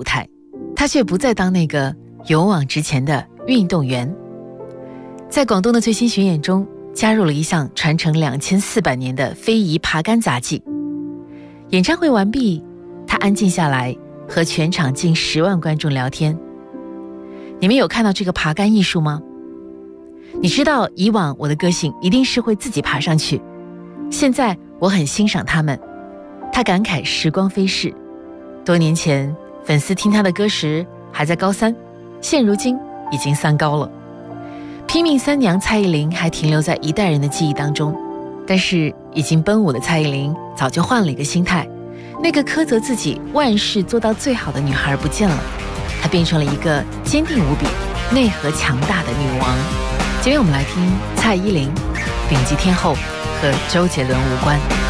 舞台，她却不再当那个勇往直前的运动员。在广东的最新巡演中，加入了一项传承2400年的非遗爬杆杂技。演唱会完毕，她安静下来，和全场近10万观众聊天。你们有看到这个爬杆艺术吗？你知道以往我的个性一定是会自己爬上去，现在我很欣赏他们。他感慨时光飞逝，多年前粉丝听他的歌时还在高3，现如今已经3高了。拼命三娘蔡依林还停留在一代人的记忆当中，但是已经奔5的蔡依林早就换了一个心态，那个苛责自己万事做到最好的女孩不见了，她变成了一个坚定无比、内核强大的女王。今天我们来听蔡依林，顶级天后和周杰伦无关。